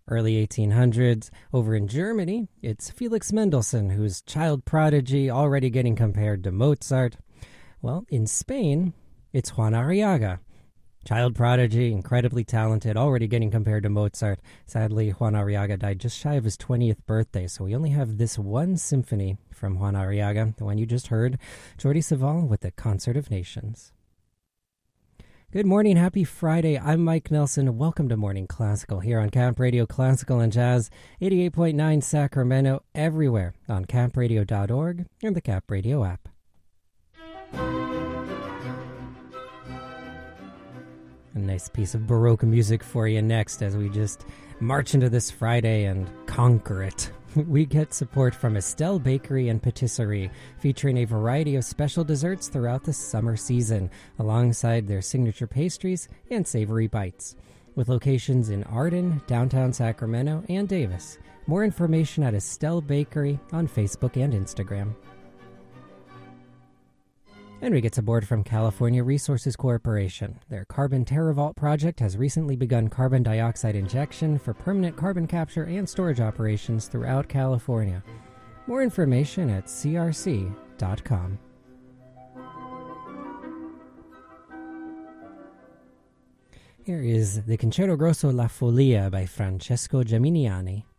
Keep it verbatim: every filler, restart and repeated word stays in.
Early eighteen hundreds, over in Germany, it's Felix Mendelssohn, who's child prodigy already getting compared to Mozart. Well, in Spain, it's Juan Arriaga. Child prodigy, incredibly talented, already getting compared to Mozart. Sadly, Juan Arriaga died just shy of his twentieth birthday, so we only have this one symphony from Juan Arriaga, the one you just heard, Jordi Savall with the Concert of Nations. Good morning, happy Friday. I'm Mike Nelson. Welcome to Morning Classical here on Camp Radio Classical and Jazz, eighty-eight point nine Sacramento, everywhere on camp radio dot org and the Camp Radio app. A nice piece of Baroque music for you next as we just march into this Friday and conquer it. We get support from Estelle Bakery and Patisserie, featuring a variety of special desserts throughout the summer season, alongside their signature pastries and savory bites. With locations in Arden, downtown Sacramento, and Davis. More information at Estelle Bakery on Facebook and Instagram. And we get support from California Resources Corporation. Their Carbon TerraVault project has recently begun carbon dioxide injection for permanent carbon capture and storage operations throughout California. More information at c r c dot com. Here is the Concerto Grosso La Folia by Francesco Geminiani.